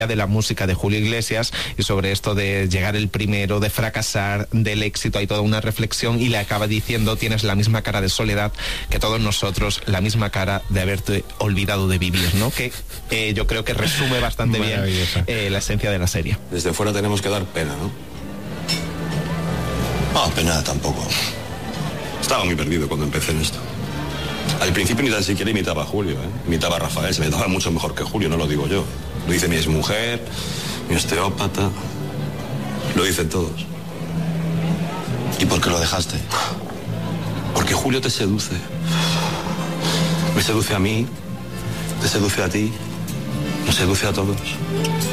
de la música de Julio Iglesias, y sobre esto de llegar el primero, de fracasar, del éxito, hay toda una reflexión, y le acaba diciendo: tienes la misma cara de soledad que todos nosotros, la misma cara de haberte olvidado de vivir, ¿no? Que yo creo que resume bastante bien la esencia de la serie. Desde fuera tenemos que dar pena, ¿no? No, pena tampoco. Estaba muy perdido cuando empecé en esto. Al principio ni tan siquiera imitaba a Julio, imitaba a Rafael, se me daba mucho mejor que Julio, no lo digo yo. Lo dice mi exmujer, mi osteópata, lo dicen todos. ¿Y por qué lo dejaste? Porque Julio te seduce. Me seduce a mí, te seduce a ti, nos seduce a todos.